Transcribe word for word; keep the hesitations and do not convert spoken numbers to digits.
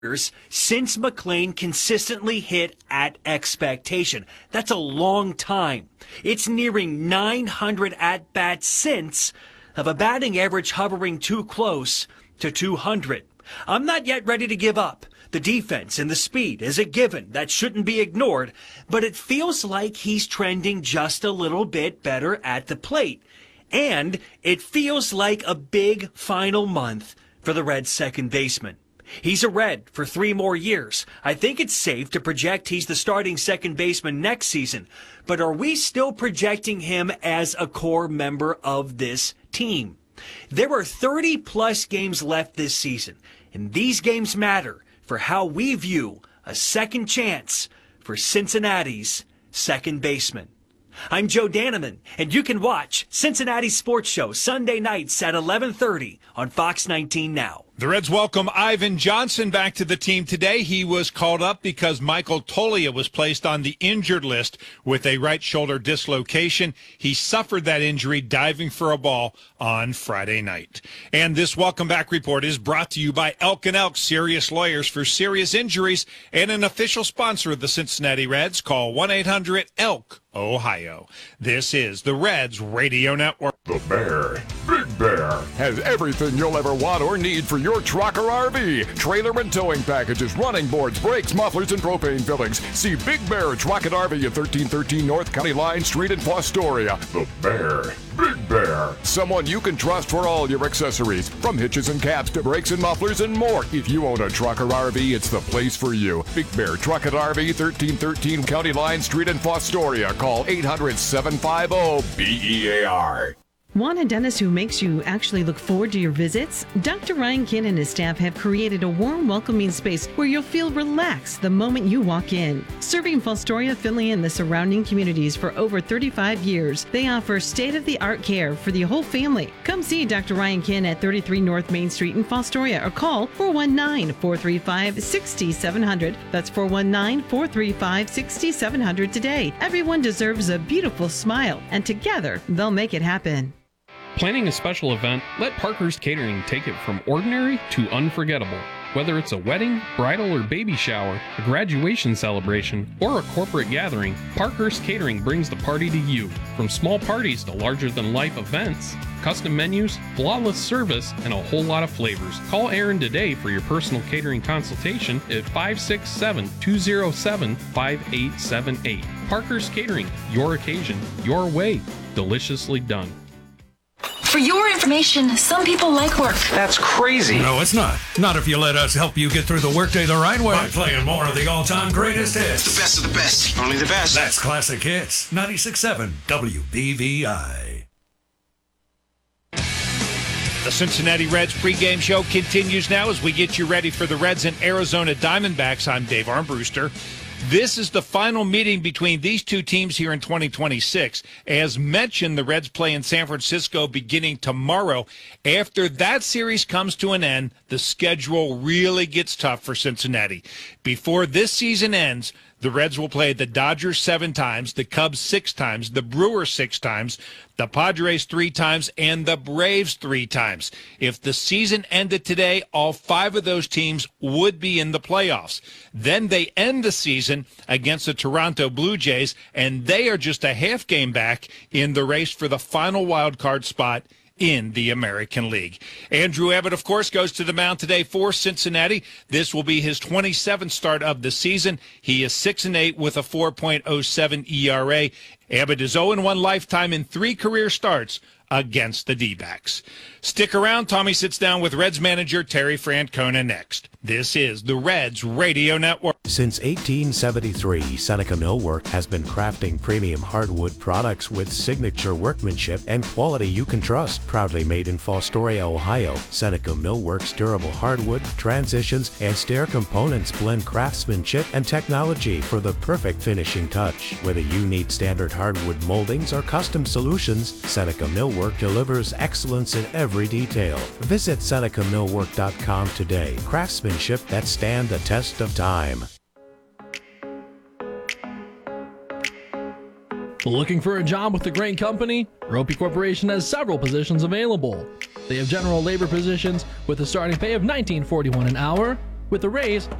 since McLean consistently hit at expectation. That's a long time. It's nearing nine hundred at-bats since, of a batting average hovering too close to two hundred. I'm not yet ready to give up. The defense and the speed is a given that shouldn't be ignored, but it feels like he's trending just a little bit better at the plate. And it feels like a big final month for the Reds' second baseman. He's a Red for three more years. I think it's safe to project he's the starting second baseman next season. But are we still projecting him as a core member of this team? There are thirty plus games left this season, and these games matter for how we view a second chance for Cincinnati's second baseman. I'm Joe Daneman, and you can watch Cincinnati Sports Show Sunday nights at eleven thirty on Fox nineteen Now. The Reds welcome Ivan Johnson back to the team today. He was called up because Michael Toglia was placed on the injured list with a right shoulder dislocation. He suffered that injury diving for a ball on Friday night. And this welcome back report is brought to you by Elk and Elk, serious lawyers for serious injuries, and an official sponsor of the Cincinnati Reds. Call one eight hundred elk Ohio. This is the Reds Radio Network. The Bear, Big Bear, has everything you'll ever want or need for your truck or R V. Trailer and towing packages, running boards, brakes, mufflers, and propane fillings. See Big Bear Truck and R V at thirteen thirteen North County Line Street in Fostoria. The Bear, Big Bear, someone you can trust for all your accessories, from hitches and caps to brakes and mufflers and more. If you own a truck or R V, it's the place for you. Big Bear Truck and R V, thirteen thirteen County Line Street in Fostoria. Call eight hundred seven five zero B E A R. Want a dentist who makes you actually look forward to your visits? Doctor Ryan Kinn and his staff have created a warm, welcoming space where you'll feel relaxed the moment you walk in. Serving Fostoria, Findlay, and the surrounding communities for over thirty-five years, they offer state-of-the-art care for the whole family. Come see Doctor Ryan Kinn at thirty-three North Main Street in Fostoria or call four one nine, four three five, six seven zero zero. That's four one nine, four three five, six seven zero zero today. Everyone deserves a beautiful smile, and together they'll make it happen. Planning a special event? Let Parker's Catering take it from ordinary to unforgettable. Whether it's a wedding, bridal or baby shower, a graduation celebration, or a corporate gathering, Parker's Catering brings the party to you. From small parties to larger-than-life events, custom menus, flawless service, and a whole lot of flavors. Call Aaron today for your personal catering consultation at five six seven, two zero seven, five eight seven eight. Parker's Catering, your occasion, your way, deliciously done. For your information, some people like work. That's crazy. No, it's not. Not if you let us help you get through the workday the right way by playing more of the all-time greatest hits. The best of the best. Only the best. That's Classic Hits. ninety-six point seven W B V I. The Cincinnati Reds pregame show continues now as we get you ready for the Reds and Arizona Diamondbacks. I'm Dave Armbruster. This is the final meeting between these two teams here in twenty twenty-six. As mentioned, the Reds play in San Francisco beginning tomorrow. After that series comes to an end, the schedule really gets tough for Cincinnati. Before this season ends, the Reds will play the Dodgers seven times, the Cubs six times, the Brewers six times, the Padres three times, and the Braves three times. If the season ended today, all five of those teams would be in the playoffs. Then they end the season against the Toronto Blue Jays, and they are just a half game back in the race for the final wild card spot in the American League. Andrew Abbott, of course, goes to the mound today for Cincinnati. This will be his twenty-seventh start of the season. He is six and eight with a four point oh seven E R A. Abbott is oh and one lifetime in three career starts against the D-backs. Stick around. Tommy sits down with Reds manager Terry Francona next. This is the Reds Radio Network. Since eighteen seventy-three, Seneca Millwork has been crafting premium hardwood products with signature workmanship and quality you can trust. Proudly made in Fostoria, Ohio, Seneca Millwork's durable hardwood, transitions, and stair components blend craftsmanship and technology for the perfect finishing touch. Whether you need standard hardwood moldings or custom solutions, Seneca Millwork delivers excellence in every detail. Visit Seneca Millwork dot com today. Craftsmanship that stand the test of time. Looking for a job with a great company? Ropey Corporation has several positions available. They have general labor positions with a starting pay of nineteen forty-one an hour, With a raise,